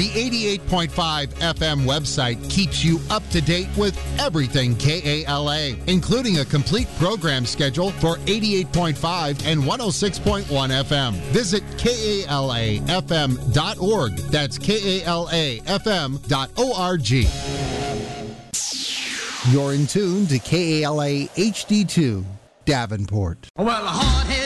The 88.5 FM website keeps you up to date with everything KALA, including a complete program schedule for 88.5 and 106.1 FM. Visit KALAFM.org. That's KALAFM.org. You're in tune to KALA HD2, Davenport. Well, a hard